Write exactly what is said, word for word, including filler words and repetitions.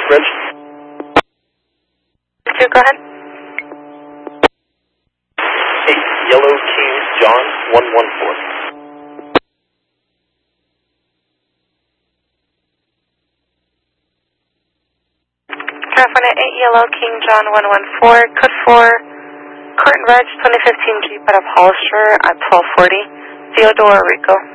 Bridge. Two, go ahead. eight Yellow King John one one four. California eight Yellow King John one one four, code four, current reg twenty fifteen Jeep out of Hollister at twelve forty, Theodore Rico.